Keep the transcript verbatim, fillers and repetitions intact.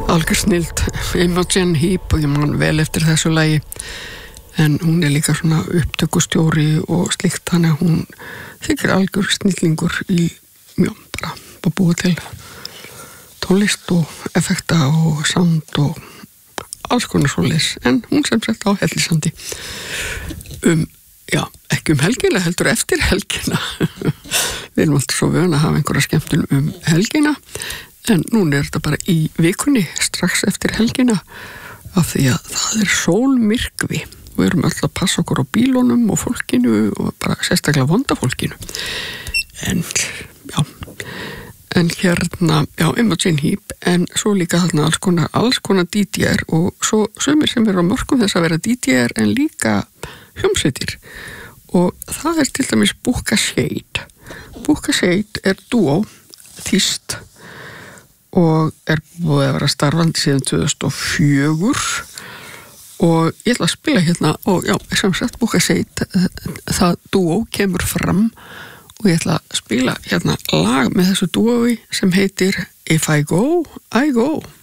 algjör snild, Imogen Heap, og ég man vel eftir þessu lagi, en hún er líka svona upptökustjóri og slíkt, þannig að hún þykir algjör snillingur í, já, bara að búa til tónlist og effekta og sound og alls konar svoleiðis, en hún sem sagt á Hellisandi um, já, ekki um helgina, heldur eftir helgina. Við erum alltaf svo vön að hafa einhverja skemmtun um helgina, en núna er þetta bara í vikunni, strax eftir helgina, af því að það er sólmyrkvi. Við erum alltaf að passa okkur á bílunum og fólkinu og bara sérstaklega vonda fólkinu. En, já, en hérna, já, Imogen Heap, en svo líka þarna alls konar, alls konar D J-er og svo sumir sem eru á mörkum þess að vera D J-er en líka hljómsveitir. Og það er til dæmis Bukka Shade. Bukka Shade er dúó, þýskt, og er búið að vera starfandi síðan tvö þúsund og fjögur og ég ætla að spila hérna og já, sem sagt Bukka Shade, það dúó kemur fram og ég ætla að spila hérna lag með þessu dúói sem heitir If I Go, I Go.